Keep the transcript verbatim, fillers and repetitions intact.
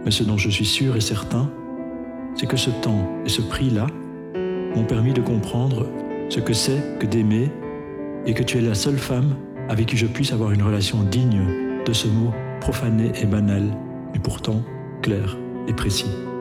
Mais ce dont je suis sûr et certain, c'est que ce temps et ce prix-là m'ont permis de comprendre ce que c'est que d'aimer et que tu es la seule femme avec qui je puisse avoir une relation digne de ce mot profané et banal, mais pourtant clair et précis.